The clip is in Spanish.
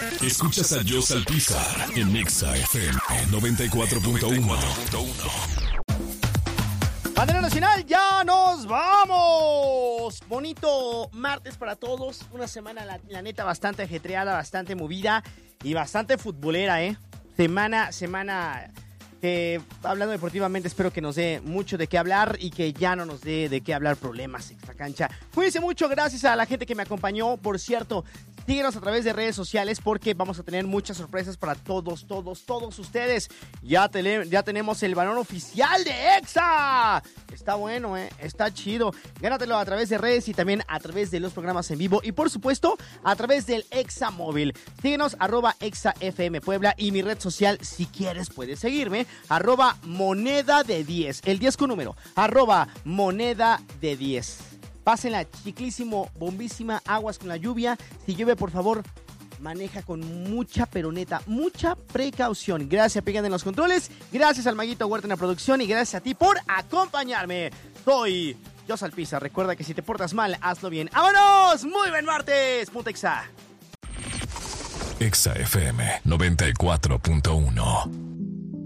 Escuchas a Josh Alpizar en Exa FM 94.1. Bandera Nacional, ya nos vamos. Bonito martes para todos. Una semana, la neta, bastante ajetreada, bastante movida y bastante futbolera, Semana que, hablando deportivamente, espero que nos dé mucho de qué hablar y que ya no nos dé de qué hablar problemas extracancha. Cuídense mucho, gracias a la gente que me acompañó. Por cierto, síguenos a través de redes sociales porque vamos a tener muchas sorpresas para todos ustedes. Ya tenemos el balón oficial de Exa. Está bueno, está chido. Gánatelo a través de redes y también a través de los programas en vivo. Y por supuesto, a través del Exa Móvil. Síguenos, @ExaFM Puebla. Y mi red social, si quieres, puedes seguirme, @moneda de 10. El 10 con número, @moneda de 10. Pásenla chiclísimo, bombísima, aguas con la lluvia. Si llueve, por favor, maneja con mucha peroneta, mucha precaución. Gracias, Pegan en los controles. Gracias al Maguito Huerta en la producción. Y gracias a ti por acompañarme. Soy Josh Alpizar. Recuerda que si te portas mal, hazlo bien. ¡Vámonos! ¡Muy buen martes! ¡Exa! Exa FM 94.1.